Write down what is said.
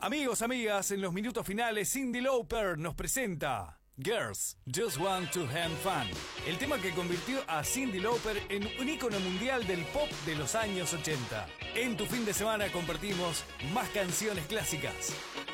Amigos, amigas, en los minutos finales, Cyndi Lauper nos presenta Girls Just Want to Have Fun, el tema que convirtió a Cyndi Lauper en un ícono mundial del pop de los años 80. En tu fin de semana compartimos más canciones clásicas.